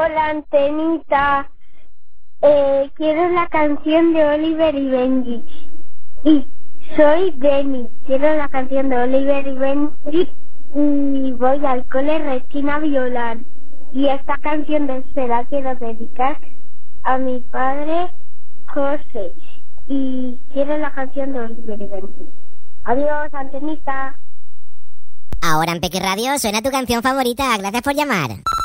Hola, Antenita. Quiero la canción de Oliver y Benji. Y soy Denny. Quiero la canción de Oliver y Benji. Y voy al cole Regina Violán. Y esta canción se la quiero dedicar a mi padre José. Y quiero la canción de Oliver y Benji. Adiós, Antenita. Ahora en Peque Radio suena tu canción favorita. Gracias por llamar.